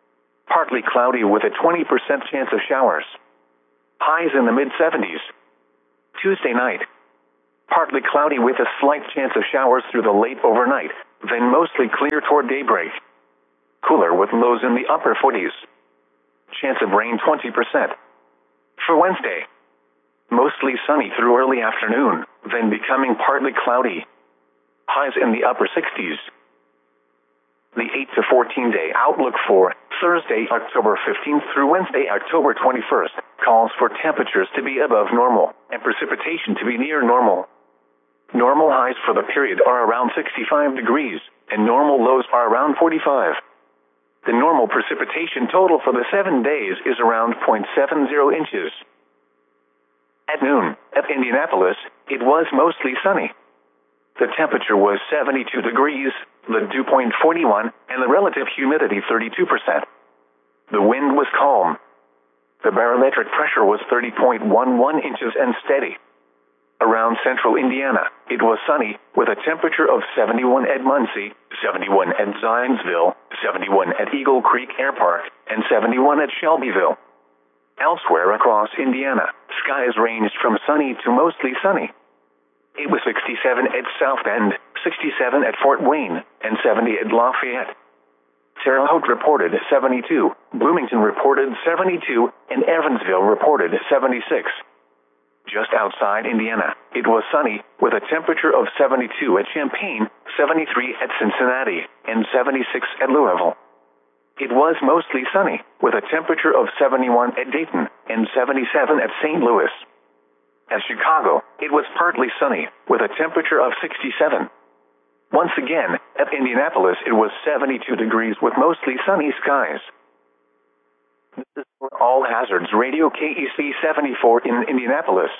partly cloudy with a twenty percent chance of showers. Highs in the mid seventies. Tuesday night, partly cloudy with a slight chance of showers through the late overnight, then mostly clear toward daybreak. Cooler with lows in the upper forties. Chance of rain twenty percent. For Wednesday, mostly sunny through early afternoon, then becoming partly cloudy. Highs in the upper sixties. The eight to fourteen day outlook for Thursday, October fifteenth through Wednesday, October twenty-first, calls for temperatures to be above normal and precipitation to be near normal. Normal highs for the period are around sixty-five degrees, and normal lows are around forty-five. The normal precipitation total for the seven days is around zero point seven zero inches. At noon, at Indianapolis, it was mostly sunny. The temperature was seventy-two degrees, the dew point forty-one, and the relative humidity thirty-two percent. The wind was calm. The barometric pressure was thirty point one one inches and steady. Around central Indiana, it was sunny, with a temperature of seventy-one at Muncie, seventy-one at Zionsville, seventy-one at Eagle Creek Air Park, and seventy-one at Shelbyville. Elsewhere across Indiana, skies ranged from sunny to mostly sunny. It was sixty-seven at South Bend, sixty-seven at Fort Wayne, and seventy at Lafayette. Terre Haute reported seventy-two, Bloomington reported seventy-two, and Evansville reported seventy-six. Just outside Indiana, it was sunny, with a temperature of seventy-two at Champaign, seventy-three at Cincinnati, and seventy-six at Louisville. It was mostly sunny, with a temperature of seventy-one at Dayton, and seventy-seven at Saint Louis. At Chicago, it was partly sunny, with a temperature of sixty-seven. Once again, at Indianapolis, it was seventy-two degrees with mostly sunny skies. This is for All Hazards Radio K E C seventy-four in Indianapolis.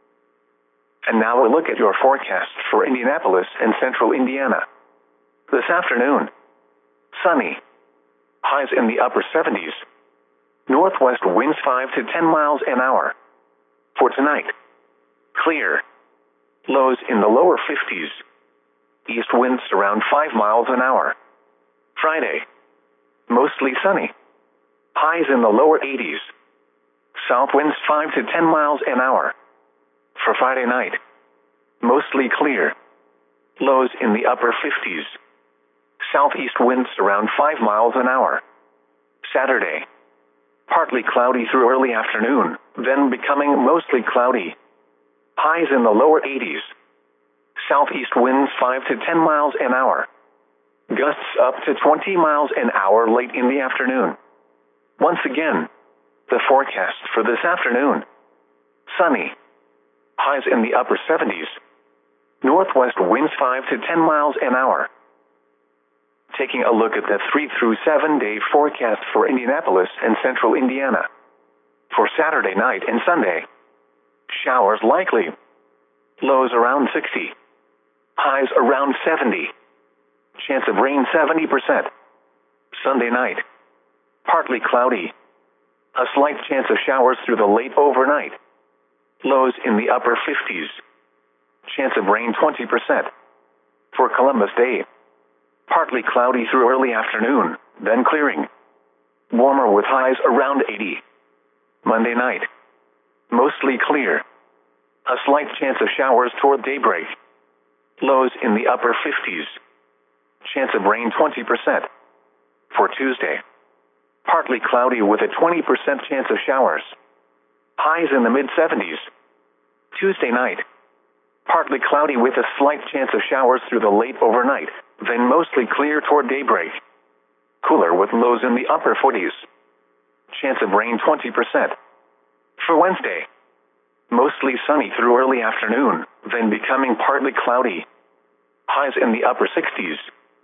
And now a look at your forecast for Indianapolis and central Indiana. This afternoon, sunny. Highs in the upper seventies. Northwest winds five to ten miles an hour. For tonight, clear. Lows in the lower fifties. East winds around five miles an hour. Friday, mostly sunny. Highs in the lower eighties. South winds five to ten miles an hour. For Friday night, mostly clear. Lows in the upper fifties. Southeast winds around five miles an hour. Saturday, partly cloudy through early afternoon, then becoming mostly cloudy. Highs in the lower eighties. Southeast winds five to ten miles an hour. Gusts up to twenty miles an hour late in the afternoon. Once again, the forecast for this afternoon. Sunny. Highs in the upper seventies. Northwest winds five to ten miles an hour. Taking a look at the three through seven day forecast for Indianapolis and central Indiana. For Saturday night and Sunday, showers likely. Lows around sixty. Highs around seventy. Chance of rain seventy percent. Sunday night, partly cloudy. A slight chance of showers through the late overnight. Lows in the upper fifties. Chance of rain twenty percent. For Columbus Day, partly cloudy through early afternoon, then clearing. Warmer with highs around eighty. Monday night, mostly clear. A slight chance of showers toward daybreak. Lows in the upper fifties. Chance of rain twenty percent. For Tuesday, partly cloudy with a twenty percent chance of showers. Highs in the mid seventies. Tuesday night, partly cloudy with a slight chance of showers through the late overnight, then mostly clear toward daybreak. Cooler with lows in the upper forties. Chance of rain twenty percent. For Wednesday, mostly sunny through early afternoon, then becoming partly cloudy. Highs in the upper sixties.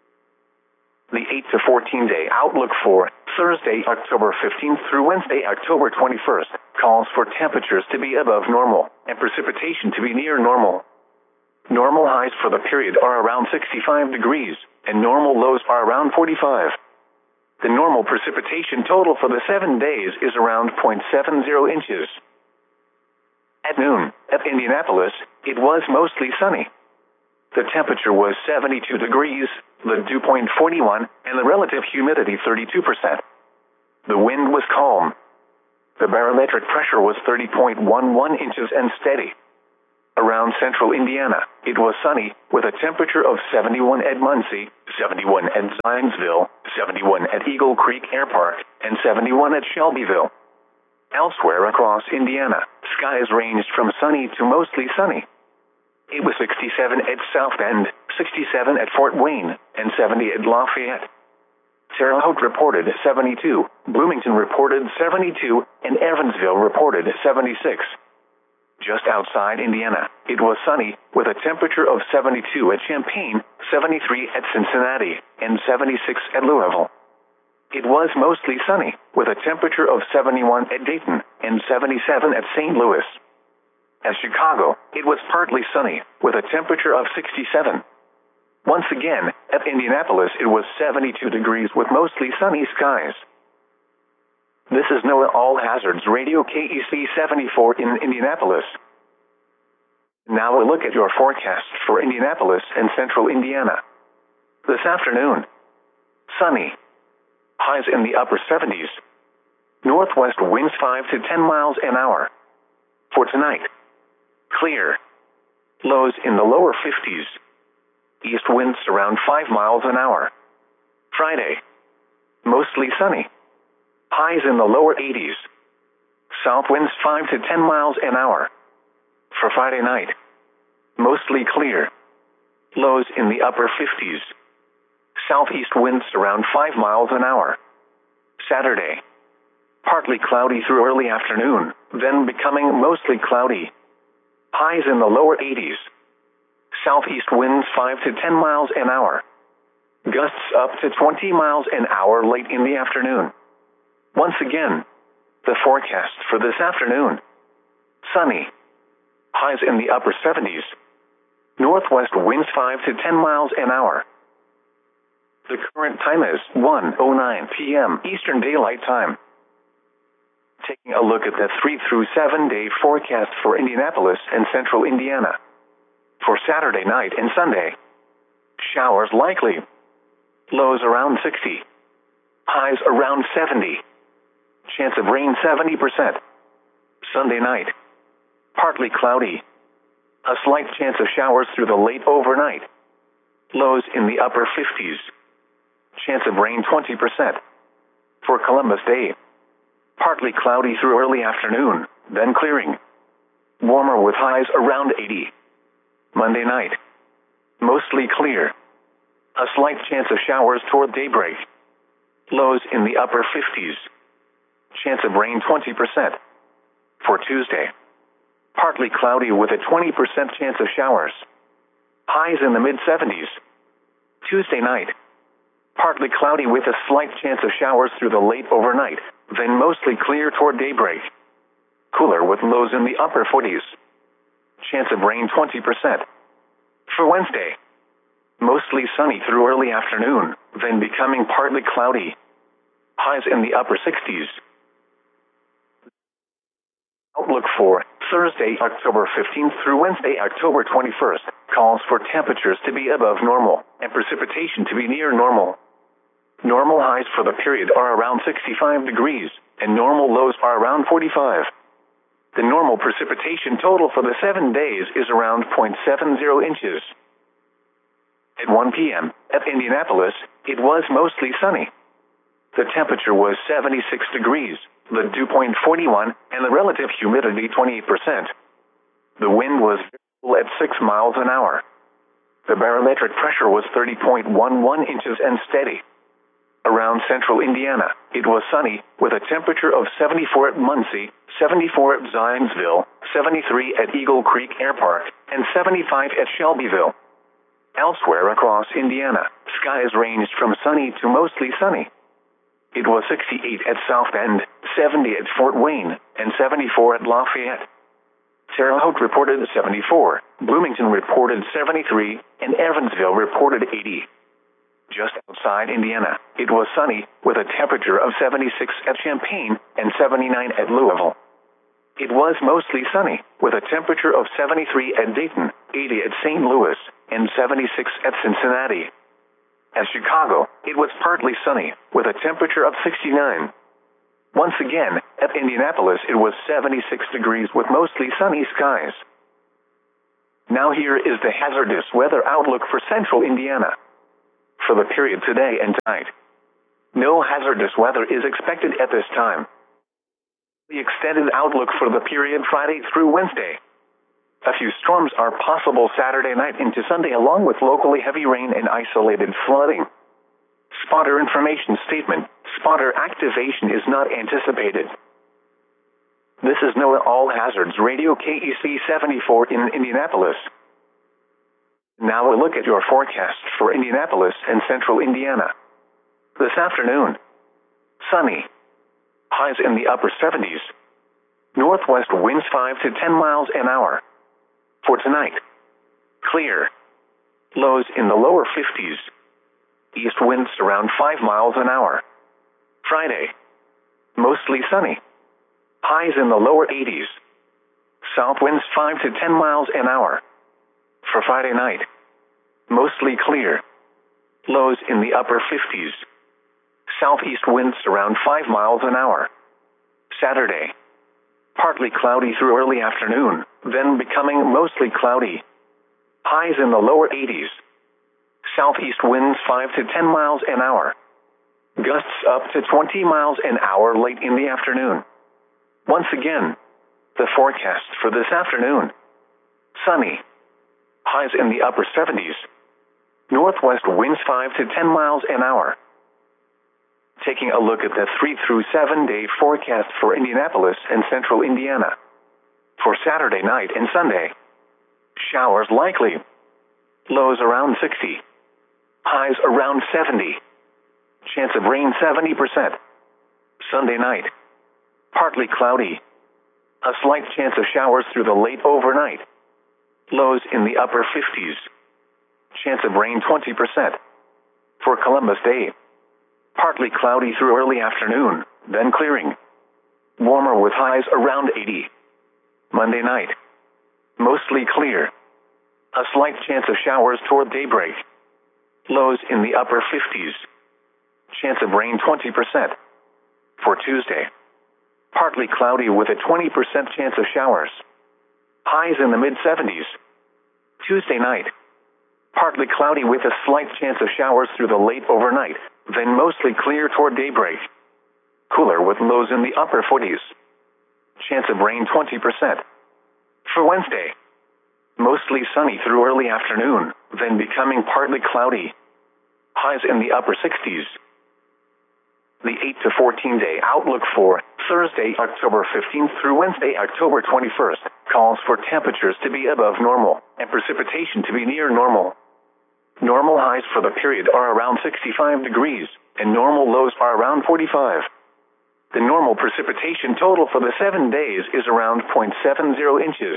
The eight to fourteen day outlook for Thursday, October fifteenth through Wednesday, October twenty-first, calls for temperatures to be above normal and precipitation to be near normal. Normal highs for the period are around sixty-five degrees, and normal lows are around forty-five. The normal precipitation total for the seven days is around zero point seven zero inches. At noon, at Indianapolis, it was mostly sunny. The temperature was seventy-two degrees, the dew point forty-one, and the relative humidity thirty-two percent. The wind was calm. The barometric pressure was thirty point one one inches and steady. Around central Indiana, it was sunny, with a temperature of seventy-one at Muncie, seventy-one at Zionsville, seventy-one at Eagle Creek Air Park, and seventy-one at Shelbyville. Elsewhere across Indiana, skies ranged from sunny to mostly sunny. It was sixty-seven at South Bend, sixty-seven at Fort Wayne, and seventy at Lafayette. Terre Haute reported seventy-two, Bloomington reported seventy-two, and Evansville reported seventy-six. Just outside Indiana, it was sunny, with a temperature of seventy-two at Champaign, seventy-three at Cincinnati, and seventy-six at Louisville. It was mostly sunny, with a temperature of seventy-one at Dayton, and seventy-seven at Saint Louis. At Chicago, it was partly sunny, with a temperature of sixty-seven. Once again, at Indianapolis it was seventy-two degrees with mostly sunny skies. This is NOAA All Hazards Radio K E C seventy-four in Indianapolis. Now a look at your forecast for Indianapolis and central Indiana. This afternoon, sunny. Highs in the upper seventies. Northwest winds five to ten miles an hour. For tonight, clear. Lows in the lower fifties. East winds around five miles an hour. Friday, mostly sunny. Highs in the lower eighties. South winds five to ten miles an hour. For Friday night, mostly clear. Lows in the upper fifties. Southeast winds around five miles an hour. Saturday, partly cloudy through early afternoon, then becoming mostly cloudy. Highs in the lower eighties. Southeast winds five to ten miles an hour. Gusts up to twenty miles an hour late in the afternoon. Once again, the forecast for this afternoon. Sunny. Highs in the upper seventies. Northwest winds five to ten miles an hour. The current time is one oh nine p m Eastern Daylight Time. Taking a look at the three through seven day forecast for Indianapolis and central Indiana. For Saturday night and Sunday, showers likely. Lows around sixty. Highs around seventy. Chance of rain seventy percent. Sunday night, partly cloudy. A slight chance of showers through the late overnight. Lows in the upper fifties. Chance of rain twenty percent. For Columbus Day, partly cloudy through early afternoon, then clearing. Warmer with highs around eighty. Monday night, mostly clear. A slight chance of showers toward daybreak. Lows in the upper fifties. Chance of rain twenty percent. For Tuesday, partly cloudy with a twenty percent chance of showers. Highs in the mid seventies. Tuesday night, partly cloudy with a slight chance of showers through the late overnight, then mostly clear toward daybreak. Cooler with lows in the upper forties. Chance of rain twenty percent. For Wednesday, mostly sunny through early afternoon, then becoming partly cloudy. Highs in the upper sixties. Outlook for Thursday, October fifteenth through Wednesday, October twenty-first, calls for temperatures to be above normal and precipitation to be near normal. Normal highs for the period are around sixty-five degrees, and normal lows are around forty-five. The normal precipitation total for the seven days is around zero point seven zero inches. At one p m at Indianapolis, it was mostly sunny. The temperature was seventy-six degrees, the dew point forty-one, and the relative humidity twenty-eight percent. The wind was variable at six miles an hour. The barometric pressure was thirty point one one inches and steady. Around central Indiana, it was sunny, with a temperature of seventy-four at Muncie, seventy-four at Zionsville, seventy-three at Eagle Creek Air Park, and seventy-five at Shelbyville. Elsewhere across Indiana, skies ranged from sunny to mostly sunny. It was sixty-eight at South Bend, seventy at Fort Wayne, and seventy-four at Lafayette. Terre Haute reported seventy-four, Bloomington reported seventy-three, and Evansville reported eighty. Just outside Indiana, it was sunny, with a temperature of seventy-six at Champaign and seventy-nine at Louisville. It was mostly sunny, with a temperature of seventy-three at Dayton, eighty at Saint Louis, and seventy-six at Cincinnati. At Chicago, it was partly sunny, with a temperature of sixty-nine. Once again, at Indianapolis it was seventy-six degrees with mostly sunny skies. Now here is the hazardous weather outlook for central Indiana. For the period today and tonight, no hazardous weather is expected at this time. The extended outlook for the period Friday through Wednesday. A few storms are possible Saturday night into Sunday along with locally heavy rain and isolated flooding. Spotter information statement. Spotter activation is not anticipated. This is NOAA All Hazards Radio K E C seventy-four in Indianapolis. Now a look at your forecast for Indianapolis and central Indiana. This afternoon, sunny. Highs in the upper seventies. Northwest winds five to ten miles an hour. For tonight, clear. Lows in the lower fifties. East winds around five miles an hour. Friday, mostly sunny. Highs in the lower eighties. South winds five to ten miles an hour. For Friday night, mostly clear. Lows in the upper fifties. Southeast winds around five miles an hour. Saturday, partly cloudy through early afternoon, then becoming mostly cloudy. Highs in the lower eighties. Southeast winds five to ten miles an hour. Gusts up to twenty miles an hour late in the afternoon. Once again, the forecast for this afternoon. Sunny. Highs in the upper seventies. Northwest winds five to ten miles an hour. Taking a look at the three through seven day forecast for Indianapolis and central Indiana. For Saturday night and Sunday, showers likely. Lows around sixty. Highs around seventy. Chance of rain seventy percent. Sunday night, partly cloudy. A slight chance of showers through the late overnight. Lows in the upper fifties. Chance of rain twenty percent. For Columbus Day, partly cloudy through early afternoon, then clearing. Warmer with highs around eighty. Monday night, mostly clear. A slight chance of showers toward daybreak. Lows in the upper fifties. Chance of rain twenty percent. For Tuesday, partly cloudy with a twenty percent chance of showers. Highs in the mid seventies. Tuesday night, partly cloudy with a slight chance of showers through the late overnight, then mostly clear toward daybreak. Cooler with lows in the upper forties. Chance of rain twenty percent. For Wednesday, mostly sunny through early afternoon, then becoming partly cloudy. Highs in the upper sixties. The eight to fourteen day outlook for Thursday, October fifteenth through Wednesday, October twenty-first, calls for temperatures to be above normal and precipitation to be near normal. Normal highs for the period are around sixty-five degrees, and normal lows are around forty-five. The normal precipitation total for the seven days is around zero point seven zero inches.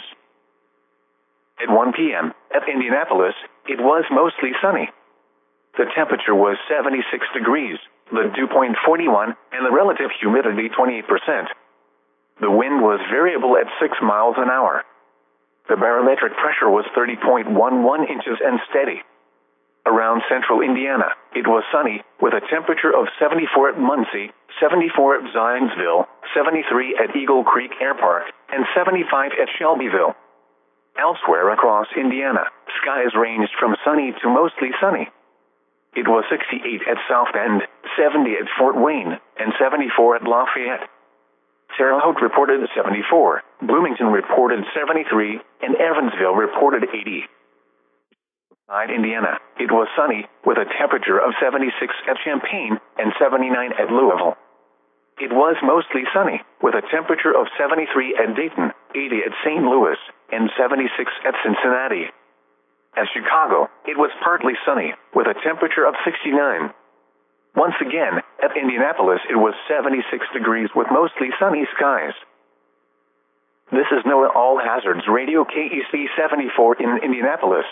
At one p m at Indianapolis, it was mostly sunny. The temperature was seventy-six degrees, the dew point forty-one, and the relative humidity twenty-eight percent. The wind was variable at six miles an hour. The barometric pressure was thirty point one one inches and steady. Around central Indiana, it was sunny, with a temperature of seventy-four at Muncie, seventy-four at Zionsville, seventy-three at Eagle Creek Air Park, and seventy-five at Shelbyville. Elsewhere across Indiana, skies ranged from sunny to mostly sunny. It was sixty-eight at South Bend, seventy at Fort Wayne, and seventy-four at Lafayette. Terre Haute reported seventy-four, Bloomington reported seventy-three, and Evansville reported eighty. Inside Indiana, it was sunny, with a temperature of seventy-six at Champaign and seventy-nine at Louisville. It was mostly sunny, with a temperature of seventy-three at Dayton, eighty at Saint Louis, and seventy-six at Cincinnati. At Chicago, it was partly sunny, with a temperature of sixty-nine. Once again, at Indianapolis it was seventy-six degrees with mostly sunny skies. This is NOAA All Hazards Radio K E C seventy-four in Indianapolis.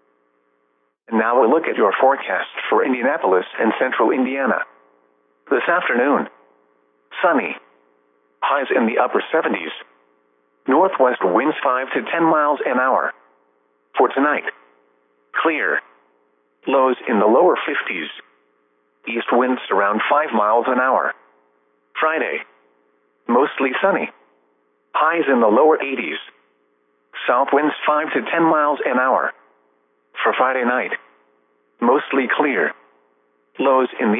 And now a look at your forecast for Indianapolis and central Indiana. This afternoon, sunny. Highs in the upper seventies. Northwest winds five to ten miles an hour. For tonight, clear. Lows in the lower fifties. East winds around five miles an hour. Friday, mostly sunny. Highs in the lower eighties. South winds five to ten miles an hour. For Friday night, mostly clear. Lows in the